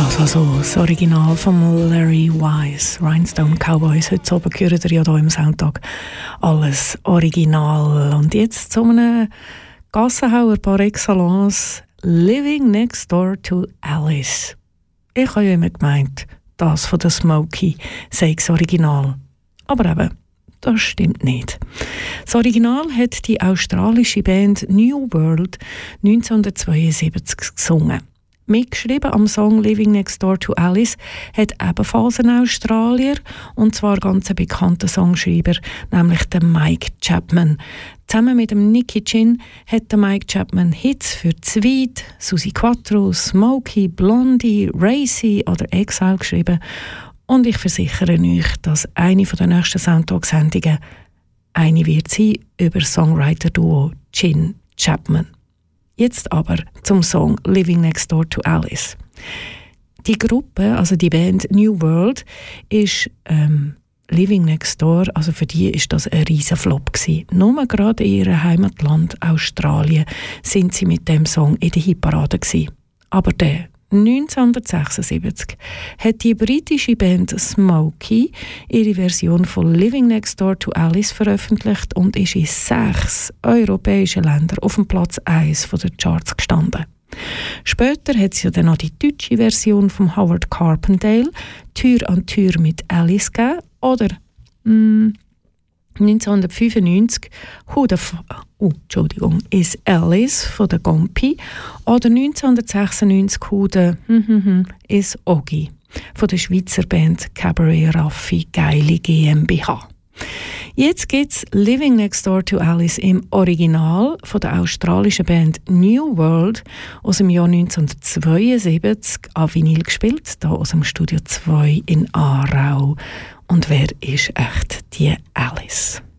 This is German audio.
Also das Original von Larry Wise, Rhinestone Cowboys. Heute Abend hören ihr ja hier im Soundtag alles Original. Und jetzt zu einem Gassenhauer par excellence, Living Next Door to Alice. Ich habe ja immer gemeint, das von der Smokey sei das Original. Aber eben, das stimmt nicht. Das Original hat die australische Band New World 1972 gesungen. Mitgeschrieben am Song Living Next Door to Alice hat ebenfalls ein Australier, und zwar ganz ein bekannter Songschreiber, nämlich der Mike Chapman. Zusammen mit dem Nicky Chin hat der Mike Chapman Hits für Tweed, Suzi Quatro, Smokey, Blondie, Racy oder Exile geschrieben. Und ich versichere euch, dass eine der nächsten Soundtalk-Sendungen eine wird sein über Songwriter-Duo Chin Chapman. Jetzt aber zum Song Living Next Door to Alice. Die Gruppe, also die Band New World, ist Living Next Door, also für die ist das ein riesen Flop gewesen. Nur gerade in ihrem Heimatland Australien sind sie mit dem Song in der Hitparade gewesen. Aber der 1976 hat die britische Band Smokey ihre Version von Living Next Door to Alice veröffentlicht und ist in 6 europäischen Ländern auf dem Platz 1 der Charts gestanden. Später hat es ja dann noch die deutsche Version von Howard Carpendale, Tür an Tür mit Alice gegeben, oder 1995 ist Alice von der Gompi, oder 1996 ist Ogi von der Schweizer Band Cabaret Raffi Geili GmbH. Jetzt gibt es Living Next Door to Alice im Original von der australischen Band New World aus dem Jahr 1972 an Vinyl gespielt, hier aus dem Studio 2 in Aarau. Und wer ist echt die Alice?